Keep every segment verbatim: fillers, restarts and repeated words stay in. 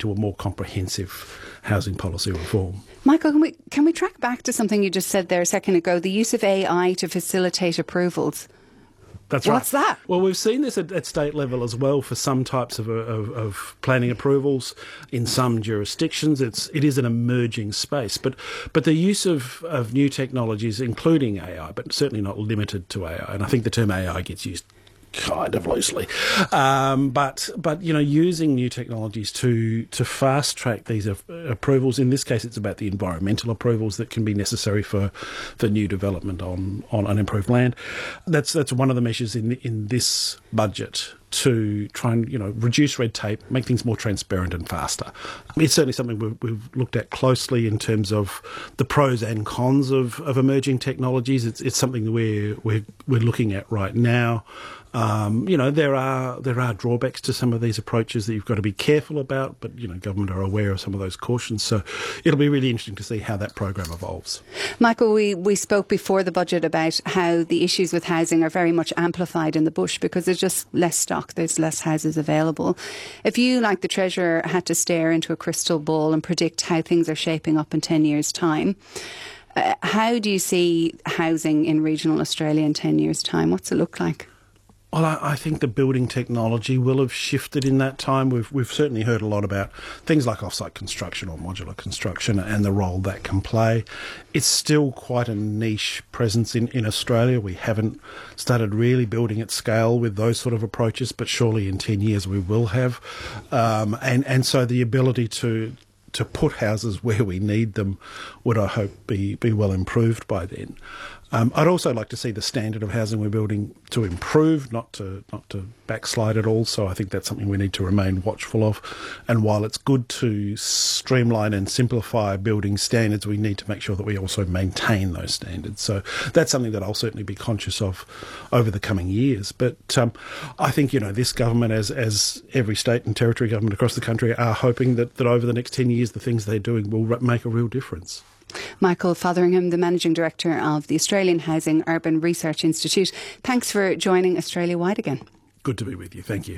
to a more comprehensive housing policy reform. Michael, can we, can we track back to something you just said there a second ago, the use of A I to facilitate approvals? That's right. What's that? Well, we've seen this at, at state level as well for some types of, of, of planning approvals in some jurisdictions. It's it is an emerging space, but but the use of, of new technologies, including A I, but certainly not limited to A I, and I think the term A I gets used kind of loosely, um, but but you know, using new technologies to to fast track these uh, approvals. In this case, it's about the environmental approvals that can be necessary for for new development on on unimproved land. That's that's one of the measures in in this budget to try and, you know, reduce red tape, make things more transparent and faster. It's certainly something we've, we've looked at closely in terms of the pros and cons of, of emerging technologies. It's it's something that we're we're we're looking at right now. Um, you know, there are there are drawbacks to some of these approaches that you've got to be careful about, but, you know, government are aware of some of those cautions. So it'll be really interesting to see how that program evolves. Michael, we, we spoke before the budget about how the issues with housing are very much amplified in the bush because there's just less stock, there's less houses available. If you, like the Treasurer, had to stare into a crystal ball and predict how things are shaping up in ten years' time, uh, how do you see housing in regional Australia in ten years' time? What's it look like? Well, I, I think the building technology will have shifted in that time. We've we've certainly heard a lot about things like off-site construction or modular construction and the role that can play. It's still quite a niche presence in, in Australia. We haven't started really building at scale with those sort of approaches, but surely in ten years we will have. Um, and, and so the ability to to put houses where we need them would, I hope, be, be well improved by then. Um, I'd also like to see the standard of housing we're building to improve, not to not to backslide at all. So I think that's something we need to remain watchful of. And while it's good to streamline and simplify building standards, we need to make sure that we also maintain those standards. So that's something that I'll certainly be conscious of over the coming years. But um, I think, you know, this government, as as every state and territory government across the country, are hoping that, that over the next ten years, the things they're doing will make a real difference. Michael Fotheringham, the Managing Director of the Australian Housing Urban Research Institute. Thanks for joining Australia Wide again. Good to be with you. Thank you.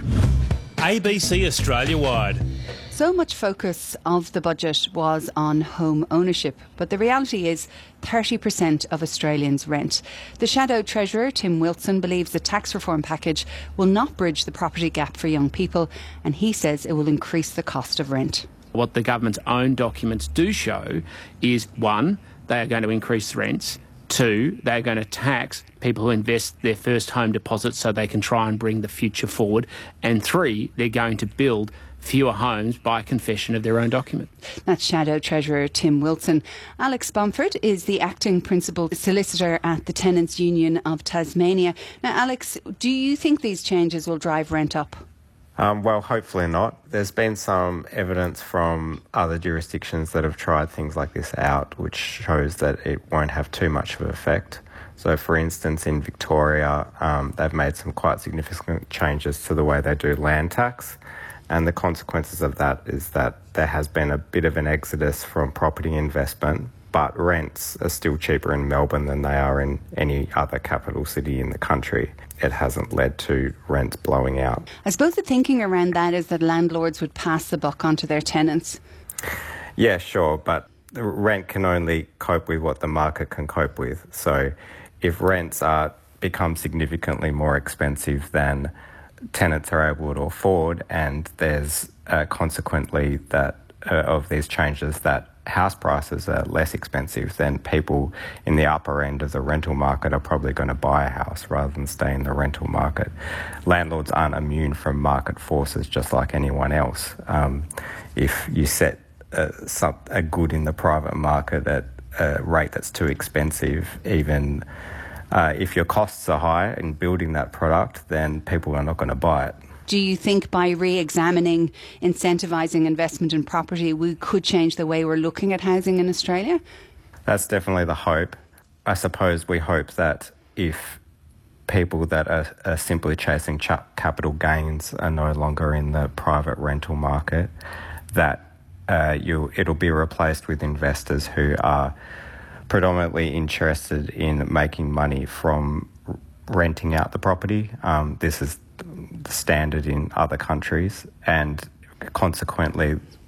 A B C Australia Wide. So much focus of the budget was on home ownership, but the reality is thirty percent of Australians rent. The Shadow Treasurer, Tim Wilson, believes the tax reform package will not bridge the property gap for young people, and he says it will increase the cost of rent. What the government's own documents do show is, one, they are going to increase rents. Two, they're going to tax people who invest their first home deposit so they can try and bring the future forward. And three, they're going to build fewer homes by confession of their own document. That's Shadow Treasurer Tim Wilson. Alex Bumford is the acting principal solicitor at the Tenants Union of Tasmania. Now, Alex, do you think these changes will drive rent up? Um, well, hopefully not. There's been some evidence from other jurisdictions that have tried things like this out, which shows that it won't have too much of an effect. So, for instance, in Victoria, um, they've made some quite significant changes to the way they do land tax. And the consequences of that is that there has been a bit of an exodus from property investment, but rents are still cheaper in Melbourne than they are in any other capital city in the country. It hasn't led to rents blowing out. I suppose the thinking around that is that landlords would pass the buck on to their tenants. Yeah, sure, but the rent can only cope with what the market can cope with. So if rents are become significantly more expensive than tenants are able to afford, and there's uh, consequently that uh, of these changes that house prices are less expensive, then people in the upper end of the rental market are probably going to buy a house rather than stay in the rental market. Landlords aren't immune from market forces just like anyone else. Um, if you set a, some, a good in the private market at a rate that's too expensive, even uh, if your costs are high in building that product, then people are not going to buy it. Do you think by re-examining incentivising investment in property, we could change the way we're looking at housing in Australia? That's definitely the hope. I suppose we hope that if people that are, are simply chasing ch- capital gains are no longer in the private rental market, that uh, you it'll be replaced with investors who are predominantly interested in making money from r- renting out the property. Um, this is the standard in other countries, and consequently